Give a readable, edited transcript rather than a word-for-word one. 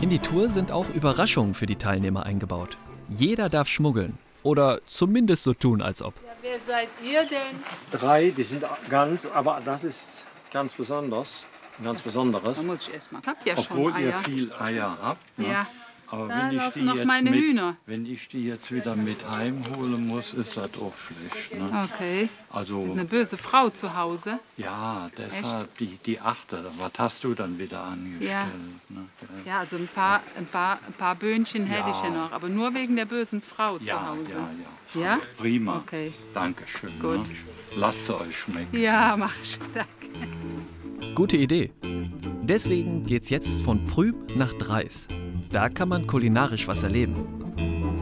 In die Tour sind auch Überraschungen für die Teilnehmer eingebaut. Jeder darf schmuggeln. Oder zumindest so tun, als ob. Ja, wer seid ihr denn? 3, die sind ganz, aber das ist ganz besonders, ganz Besonderes. Da muss ich erst mal. Ich hab ja Obwohl schon ihr Eier. viel Eier habt. Ne? Ja. Aber Da laufen noch meine Hühner. wenn ich die jetzt wieder mit heimholen muss, ist das auch schlecht. Ne? Okay. Also, Eine böse Frau zu Hause. ja, deshalb die achte. Was hast du dann wieder angestellt? Ja. Ne? Ja, also ein paar Böhnchen hätte ich ja noch, aber nur wegen der bösen Frau zu Ja, Hause. ja. Ja? Prima. Okay. Dankeschön. Gut. Ne? Lasst es euch schmecken. Ja, mach ich. Danke. Gute Idee. Deswegen geht's jetzt von Prüm nach Dreis. Da kann man kulinarisch was erleben.